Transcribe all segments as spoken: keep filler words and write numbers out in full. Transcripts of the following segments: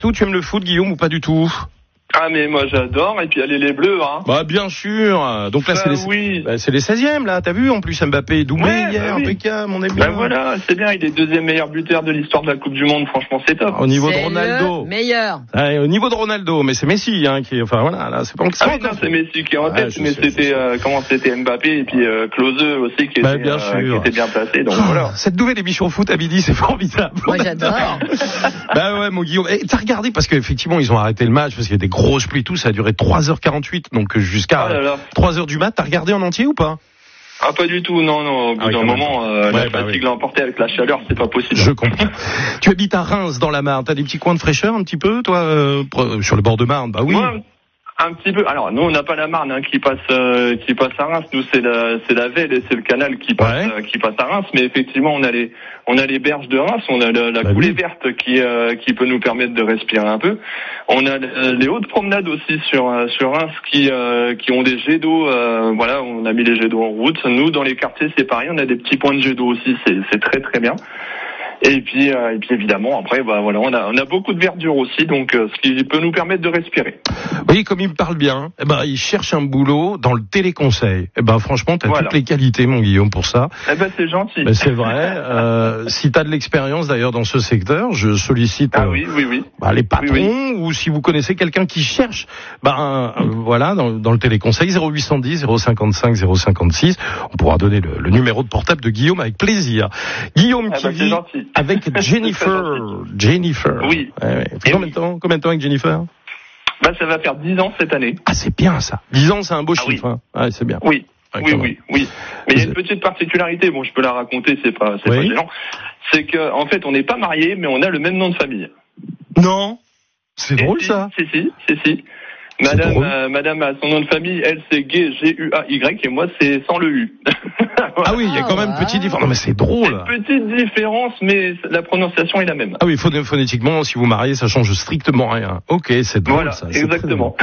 Tout, tu aimes le foot, Guillaume, ou pas du tout? Ah mais moi j'adore, et puis allez les Bleus hein. Bah bien sûr. Donc là bah, c'est les oui. bah, c'est les seizièmes là, t'as vu, en plus Mbappé est doublé ouais, hier, bah, oui. impeccable, on est bien. Bah voilà, c'est bien, il est deuxième meilleur buteur de l'histoire de la Coupe du Monde, franchement c'est top. Au niveau c'est de Ronaldo. Le meilleur. Ouais, au niveau de Ronaldo, mais c'est Messi hein qui enfin voilà, là c'est pas Ah oui, non, c'est Messi qui est en ouais, tête, mais sais, c'était euh, comment c'était Mbappé et puis euh, Klose aussi qui, bah, était, bien euh, qui était bien placé, donc oh, voilà. Cette nouvelle émission foot à midi, c'est formidable. Moi j'adore. Bah ouais, mon Guillaume. Et t'as regardé parce qu'effectivement ils ont arrêté le match parce qu'il y a des grosses pluies, tout ça a duré trois heures quarante-huit, donc jusqu'à oh là là. trois heures du mat. T'as regardé en entier ou pas? Ah pas du tout, non, non, au bout ah, oui, d'un moment, euh, ouais, la bah, fatigue oui. l'a emporté avec la chaleur, c'est pas possible. Je comprends. Tu habites à Reims, dans la Marne, t'as des petits coins de fraîcheur un petit peu, toi, euh, sur le bord de Marne? Bah oui. Moi, un petit peu. Alors nous on n'a pas la Marne hein, qui passe euh, qui passe à Reims. Nous c'est la c'est la Velle et c'est le canal qui passe ouais. euh, qui passe à Reims. Mais effectivement on a les on a les berges de Reims. On a la, la bah coulée oui. verte qui euh, qui peut nous permettre de respirer un peu. On a euh, les hautes promenades aussi sur euh, sur Reims qui euh, qui ont des jets d'eau. Euh, voilà, on a mis les jets d'eau en route. Nous dans les quartiers c'est pareil. On a des petits points de jets d'eau aussi. C'est c'est très très bien. Et puis, euh, et puis évidemment, après, bah voilà, on a, on a beaucoup de verdure aussi, donc euh, ce qui peut nous permettre de respirer. Oui, comme il me parle bien, eh ben il cherche un boulot dans le téléconseil. Eh ben franchement, t'as voilà. toutes les qualités, mon Guillaume, pour ça. Eh ben c'est gentil. Ben, c'est vrai. euh, si t'as de l'expérience d'ailleurs dans ce secteur, je sollicite ah, euh, oui, oui, oui. Bah, les patrons oui, oui. ou si vous connaissez quelqu'un qui cherche, ben euh, voilà, dans, dans le téléconseil zéro huit cent dix zéro cinquante-cinq zéro cinquante-six. On pourra donner le, le numéro de portable de Guillaume avec plaisir. Guillaume ah, qui ben, vit avec Jennifer. Jennifer. Oui. Ouais, ouais. Combien de temps, combien de temps avec Jennifer? Bah, ça va faire dix ans cette année. Ah, c'est bien, ça. dix ans, c'est un beau ah, chiffre, oui. hein. Ouais, c'est bien. Oui. Ouais, oui, oui, oui. Mais il y a une petite particularité, bon, je peux la raconter, c'est pas, c'est oui. pas gênant. C'est que, en fait, on n'est pas mariés, mais on a le même nom de famille. Non. C'est et drôle, si, ça. Si, si, si, si. Madame, euh, Madame a son nom de famille, elle c'est Gay, G U A Y, et moi c'est sans le U. Voilà. Ah oui, il y a quand même une petite différence. Non, mais c'est drôle. Une petite différence, mais la prononciation est la même. Ah oui, phonétiquement, si vous mariez, ça change strictement rien. Ok, c'est drôle, voilà, ça. Exactement.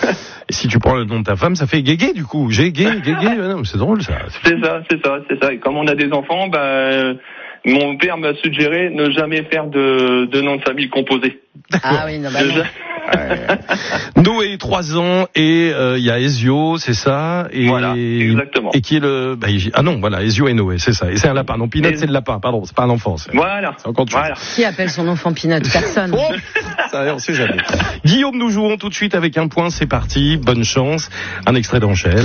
Et si tu prends le nom de ta femme, ça fait Guégué, du coup. J'ai Gué, Guégué. Non, c'est drôle, ça. C'est ça, c'est ça, c'est ça. Et comme on a des enfants, bah, euh, mon père m'a suggéré ne jamais faire de, de nom de famille composé. Ah oui, non, bah non. Noé, trois ans, et il euh, y a Ezio, c'est ça, et voilà, exactement. Et qui est le bah, ah non, voilà, Ezio et Noé, c'est ça. Et c'est un lapin. Non, Pinot, et... c'est le lapin. Pardon, c'est pas un enfant. C'est... Voilà. C'est encore voilà. Qui appelle son enfant Pinot? Personne. Oh, ça, on sait jamais. Guillaume, nous jouons tout de suite avec un point. C'est parti. Bonne chance. Un extrait d'Angèle.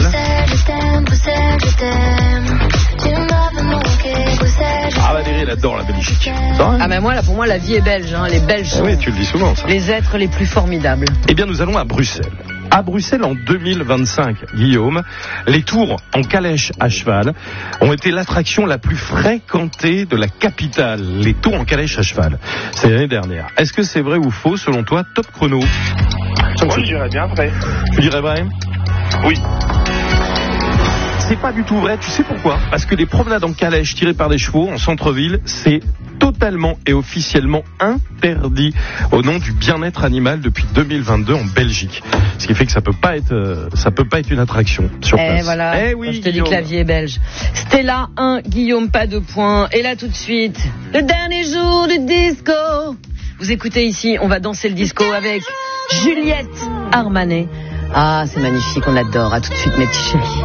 Ah Valérie, elle adore la Belgique. Ah mais moi là, pour moi la vie est belge, hein. Les Belges sont ah oui, tu le dis souvent, ça. Les êtres les plus formidables. Eh bien, nous allons à Bruxelles. À Bruxelles en deux mille vingt-cinq, Guillaume, les tours en calèche à cheval ont été l'attraction la plus fréquentée de la capitale. Les tours en calèche à cheval. C'est l'année dernière. Est-ce que c'est vrai ou faux selon toi? Top chrono. Moi, je dirais bien vrai. Tu dirais vrai? Oui. C'est pas du tout vrai, tu sais pourquoi? Parce que les promenades en calèche tirées par des chevaux en centre-ville, c'est totalement et officiellement interdit au nom du bien-être animal depuis deux mille vingt-deux en Belgique. Ce qui fait que ça peut pas être, euh, ça peut pas être une attraction sur place. Eh voilà, eh oui, je te dis que la vie est belge. Stella un, Guillaume pas de points. Et là tout de suite, le dernier jour du disco. Vous écoutez ici, on va danser le disco avec Juliette Armanet. Ah, c'est magnifique, on l'adore. À tout de suite mes petits chéris.